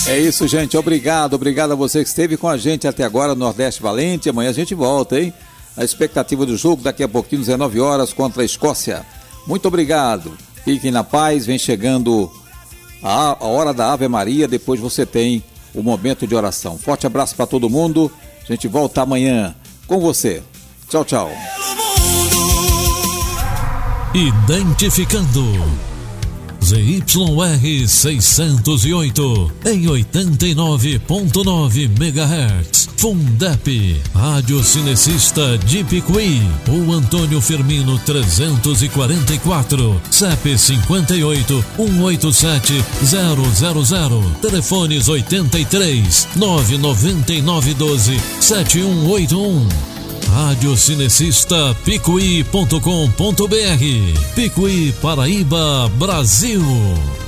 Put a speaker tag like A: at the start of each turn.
A: É isso, gente. Obrigado a você que esteve com a gente até agora no Nordeste Valente. Amanhã a gente volta, hein? A expectativa do jogo daqui a pouquinho, 19 horas, contra a Escócia. Muito obrigado. Fiquem na paz, vem chegando a hora da Ave Maria, depois você tem o momento de oração. Forte abraço para todo mundo. A gente volta amanhã com você. Tchau, tchau.
B: Identificando ZYR 608 em 89.9 MHz. Fundep, Rádio Cinecista de Picuí. O Antônio Firmino 344, CEP 58 187 000. Telefones 83 999 12 7181. Rádio Cinecista Picuí.com.br. Picuí, Paraíba, Brasil.